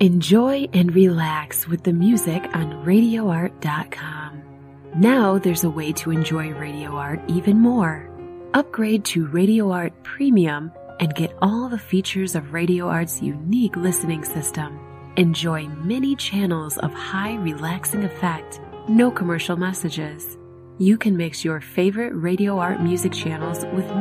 Enjoy and relax with the music on RadioArt.com. Now there's a way to enjoy Radio Art even more. Upgrade to Radio Art Premium and get all the features of Radio Art's unique listening system. Enjoy many channels of high relaxing effect, no commercial messages. You can mix your favorite Radio Art music channels with